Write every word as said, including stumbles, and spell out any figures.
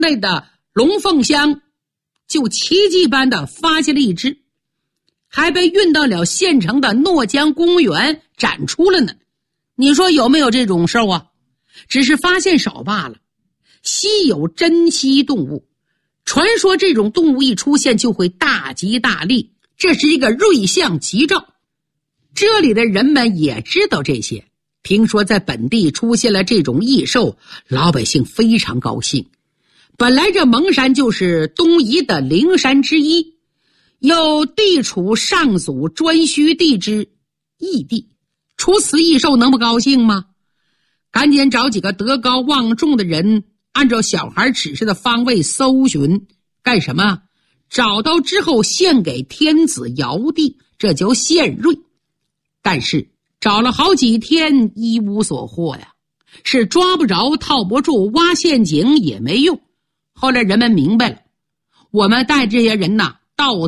内的龙凤香就奇迹般的发现了一只，还被运到了县城的诺江公园展出了呢。你说有没有这种兽啊？只是发现少罢了。稀有珍稀动物，传说这种动物一出现就会大吉大利，这是一个瑞象吉兆。这里的人们也知道这些，听说在本地出现了这种异兽，老百姓非常高兴。本来这蒙山就是东夷的灵山之一，又地处上祖专顼地之异地，出此异兽能不高兴吗？赶紧找几个德高望重的人，按照小孩指示的方位搜寻，干什么？找到之后献给天子尧帝，这叫献瑞。但是找了好几天一无所获呀，是抓不着套不住，挖陷阱也没用。后来人们明白了，我们带这些人呐到